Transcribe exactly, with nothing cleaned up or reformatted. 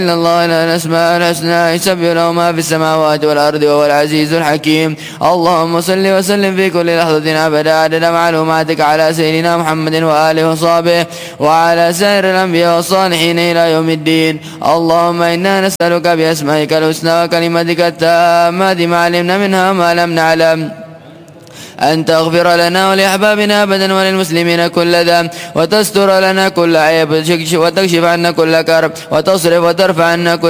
إلا الله له الأسماء الحسنى يسبح له ما في السماوات والأرض وهو العزيز الحكيم. اللهم صل وسلم في كل لحظة أبدا عدد معلوماتك على سيدنا محمد وآله وصحبه وعلى سائر الأنبياء والصالحين إلى يوم الدين. اللهم إنا نسألك بأسمائك الحسنى وكلماتك التامات ما علمنا منها ما لم نعلم أن تغفر لنا ولأحبابنا أبدا وللمسلمين كل ذنب وتستر لنا كل عيب وتكشف عنا كل كرب وتصرف وترفع عنا كل